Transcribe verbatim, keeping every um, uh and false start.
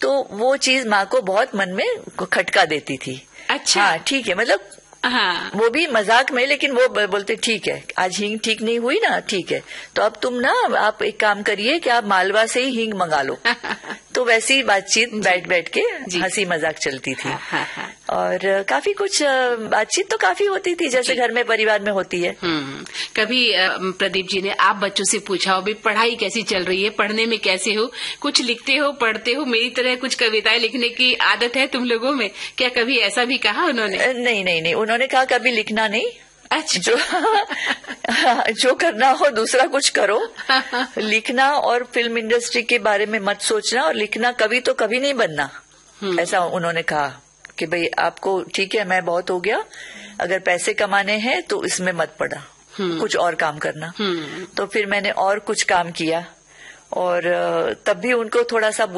तो वो चीज माँ को बहुत मन में खटका देती थी। अच्छा, हाँ ठीक है, मतलब हाँ, वो भी मजाक में, लेकिन वो बोलते ठीक है आज हींग ठीक नहीं हुई ना, ठीक है तो अब तुम ना आप एक काम करिए कि आप मालवा से ही हींग मंगा लो। तो वैसी बातचीत बैठ बैठ के हंसी मजाक चलती थी। हाँ, हाँ, हाँ। और काफी कुछ बातचीत तो काफी होती थी जैसे घर में परिवार में होती है। कभी प्रदीप जी ने आप बच्चों से पूछा हो भी पढ़ाई कैसी चल रही है, पढ़ने में कैसे हो, कुछ लिखते हो पढ़ते हो, मेरी तरह कुछ कविताएं लिखने की आदत है तुम लोगों में, क्या कभी ऐसा भी कहा उन्होंने? नहीं नहीं नहीं, उन्होंने कहा कभी लिखना नहीं। अच्छा। जो जो करना हो दूसरा कुछ करो, लिखना और फिल्म इंडस्ट्री के बारे में मत सोचना, और लिखना कभी तो कभी नहीं बनना, ऐसा उन्होंने कहा कि भाई आपको ठीक है मैं बहुत हो गया, अगर पैसे कमाने हैं तो इसमें मत पड़ा, कुछ और काम करना। तो फिर मैंने और कुछ काम किया, और तब भी उनको थोड़ा सा